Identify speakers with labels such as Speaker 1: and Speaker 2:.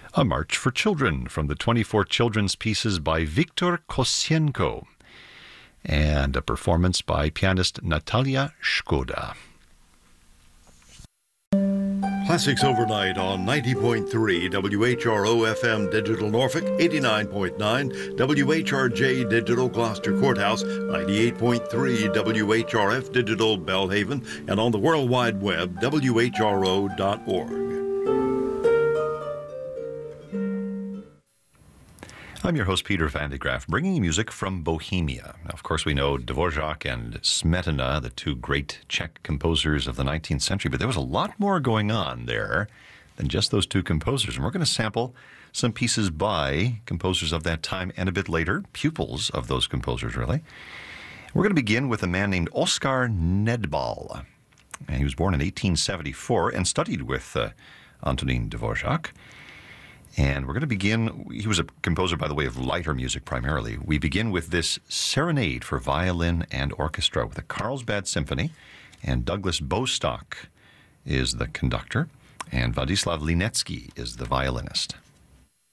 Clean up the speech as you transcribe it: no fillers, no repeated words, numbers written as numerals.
Speaker 1: A March for Children from the 24 children's pieces by Viktor Kosienko, and a performance by pianist Natalia Shkoda.
Speaker 2: Classics Overnight on 90.3 WHRO FM Digital Norfolk, 89.9 WHRJ Digital Gloucester Courthouse, 98.3 WHRF Digital Belhaven, and on the World Wide Web, WHRO.org.
Speaker 1: I'm your host, Peter Van de Graaf, bringing you music from Bohemia. Now, of course, we know Dvorak and Smetana, the two great Czech composers of the 19th century, but there was a lot more going on there than just those two composers. And we're going to sample some pieces by composers of that time and a bit later, pupils of those composers, really. We're going to begin with a man named Oskar Nedbal. And he was born in 1874 and studied with Antonín Dvořák. And we're going to begin, he was a composer, by the way, of lighter music primarily. We begin with this serenade for violin and orchestra with the Carlsbad Symphony, and Douglas Bostock is the conductor, and Władysław Linecki is the violinist.